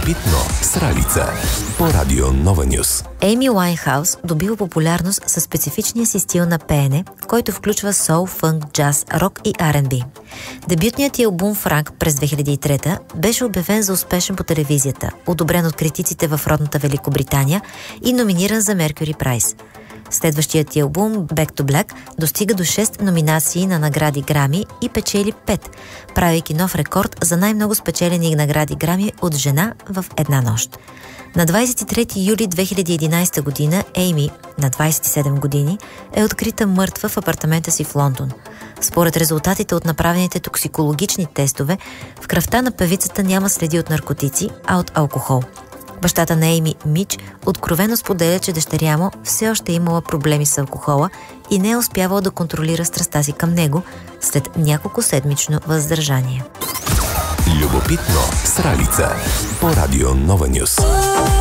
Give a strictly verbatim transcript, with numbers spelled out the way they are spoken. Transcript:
Любопитно с Ралица по Радио Нова Нюс. Ейми Уайнхаус добива популярност със специфичния си стил на пеене, който включва соул, фънк, джаз, рок и Ар енд Би. Дебютният й албум «Франк» през две хиляди и трета беше обявен за успешен по телевизията, одобрен от критиците в родната Великобритания и номиниран за Меркюри Прайс. Следващият ти албум «Back to Black» достига до шест номинации на награди Грами и печели пет, правейки нов рекорд за най-много спечелени награди Грами от жена в една нощ. На двадесет и трети юли две хиляди и единадесета година Ейми, на двадесет и седем години, е открита мъртва в апартамента си в Лондон. Според резултатите от направените токсикологични тестове, в кръвта на певицата няма следи от наркотици, а от алкохол. Бащата на Ейми, Мич, откровено споделя, че дъщеря му все още е имала проблеми с алкохола и не е успявала да контролира страстта си към него след няколко седмично въздържание. Любопитно с Ралица по Радио Нова Нюс.